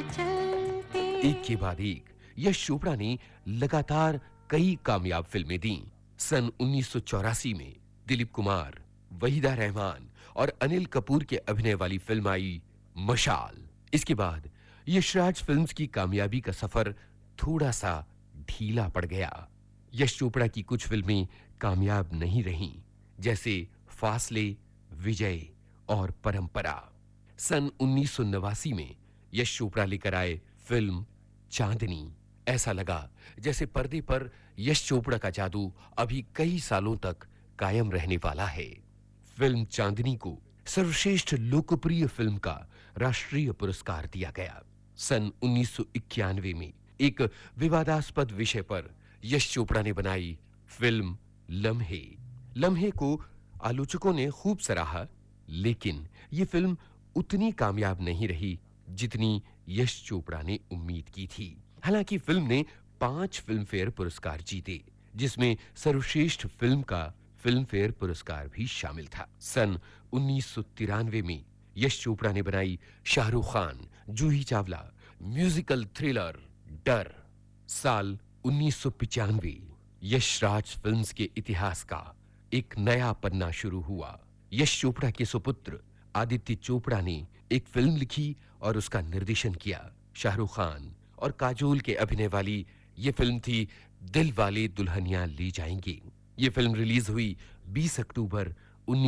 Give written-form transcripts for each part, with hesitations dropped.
एक के बाद एक यश चोपड़ा ने लगातार कई कामयाब फिल्में दी। सन 1984 में दिलीप कुमार, वहीदा रहमान और अनिल कपूर के अभिनय वाली फिल्म आई मशाल। इसके बाद यशराज फिल्म्स की कामयाबी का सफर थोड़ा सा ढीला पड़ गया। यश चोपड़ा की कुछ फिल्में कामयाब नहीं रहीं, जैसे फासले, विजय और परंपरा। सन 1989 में यश चोपड़ा लेकर आए फिल्म चांदनी। ऐसा लगा जैसे पर्दे पर यश चोपड़ा का जादू अभी कई सालों तक कायम रहने वाला है। फिल्म चांदनी को सर्वश्रेष्ठ लोकप्रिय फिल्म का राष्ट्रीय पुरस्कार दिया गया। सन 1991 में एक विवादास्पद विषय पर यश चोपड़ा ने बनाई फिल्म लम्हे। लम्हे को आलोचकों ने खूब सराहा, लेकिन यह फिल्म उतनी कामयाब नहीं रही जितनी यश चोपड़ा ने उम्मीद की थी। हालांकि फिल्म ने 5 फिल्म फेयर पुरस्कार जीते, जिसमें सर्वश्रेष्ठ फिल्म का फिल्म फेयर पुरस्कार भी शामिल था। सन 1993 में यश चोपड़ा ने बनाई शाहरुख खान, जूही चावला म्यूजिकल थ्रिलर डर। साल 1995 यशराज फिल्म्स के इतिहास का एक नया पन्ना शुरू हुआ। यश चोपड़ा के सुपुत्र आदित्य चोपड़ा ने एक फिल्म लिखी और उसका निर्देशन किया। शाहरुख खान और काजोल के अभिनय वाली यह फिल्म थी दिल वाले दुल्हनिया ले जाएंगे। यह फिल्म रिलीज हुई 20 अक्टूबर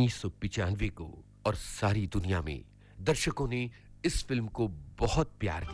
1995 को और सारी दुनिया में दर्शकों ने इस फिल्म को बहुत प्यार दिया।